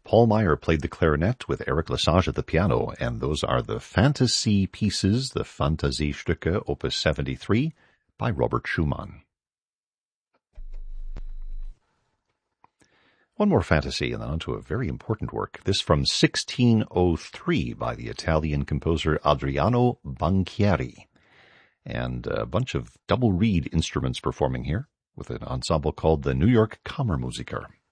Paul Meyer played the clarinet with Eric Lesage at the piano, and those are the Fantasy Pieces, the Fantasiestücke, Opus 73, by Robert Schumann. One more fantasy, and then on to a very important work. This from 1603 by the Italian composer Adriano Banchieri. And a bunch of double reed instruments performing here, with an ensemble called the New York Kammermusiker.